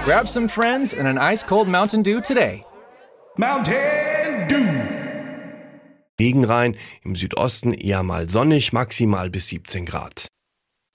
Grab some friends and an ice-cold Mountain Dew today. Mountain Dew. Regenrhein, im Südosten eher mal sonnig, maximal bis 17 Grad.